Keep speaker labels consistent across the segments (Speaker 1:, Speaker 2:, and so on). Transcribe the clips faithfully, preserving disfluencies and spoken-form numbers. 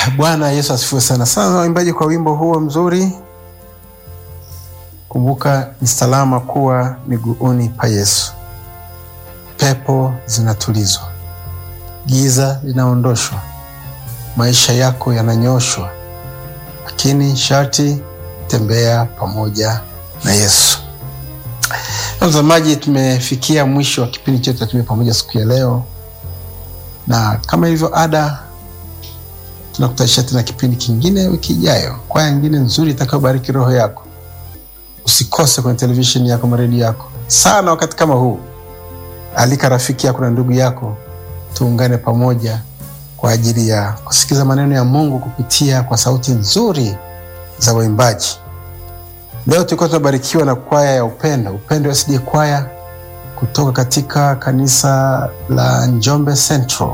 Speaker 1: Bwana Yesu asifiwe sana. Sana waimbaji kwa wimbo huo mzuri. Kumbuka ni salama kuwa miguuni pa Yesu. Pepo zinatulizwa, giza linaondoshwa, maisha yako yananyoshwa, lakini sharti tembea pamoja na Yesu. Mtazamaji, tumefikia mwisho wa kipindi chetu cha Tembea Pamoja siku ya leo, na kama ilivyo ada, tunakutanisha tena kipindi kingine wiki ijayo, kwaya nyingine nzuri itakayobariki roho yako. Usikose kwenye televisheni yako, redio yako sana wakati kama huu. Alika rafiki yako na ndugu yako, tuungane pamoja kwa ajili ya kusikiza maneno ya Mungu kupitia kwa sauti nzuri za waimbaji. Leo tulikuwa tunabarikiwa na kwaya ya Upendo, Upendo S D kwaya kutoka katika kanisa la Njombe Central.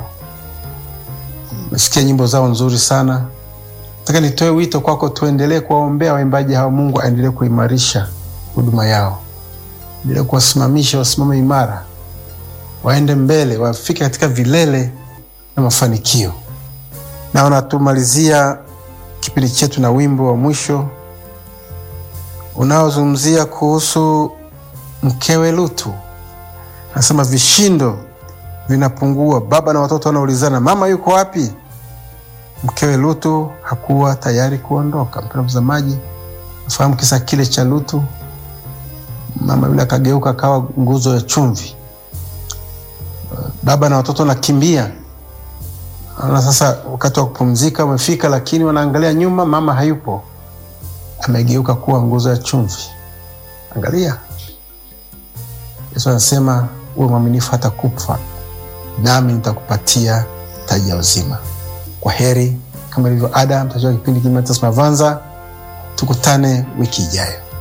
Speaker 1: Nasikia nyimbo zao nzuri sana. Nataka nitoe wito kwako, tuendelee kuwaombea waimbaji hao. Mungu aendelee kuimarisha huduma yao, endelee kuwasimamisha, wasimame imara, waende mbele, wafike katika vilele na mafanikio. Na unatumalizia kipindi chetu na wimbo wa mwisho unaozungumzia kuhusu mkewe Lutu. Anasema vishindo vinapungua, baba na watoto wanaulizana, mama yuko wapi? Mkewe Lutu hakuwa tayari kuondoka. Mpendwa mtazamaji, unafahamu kisa kile cha Lutu. Mama yule akageuka akawa nguzo ya chumvi. Baba na watoto wanakimbia. Na sasa wakati wa kupumzika umefika, lakini wanaangalia nyuma, mama hayupo. Amegeuka kuwa nguzo ya chumvi. Angalia. Yesu anasema, uwe mwaminifu hata kufa, nami nitakupatia taji ya uzima. Kwa heri, kama ilivyo ada, mtajua kipindi kingine cha Mavanza. Tukutane wiki ijayo.